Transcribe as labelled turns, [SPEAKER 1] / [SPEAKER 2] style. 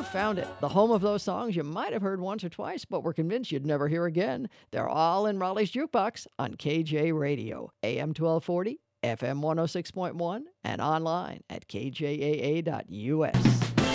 [SPEAKER 1] found it. The home of those songs you might have heard once or twice, but were convinced you'd never hear again. They're all in Raleigh's Jukebox on KJ Radio, AM 1240, FM 106.1, and online at kjaa.us.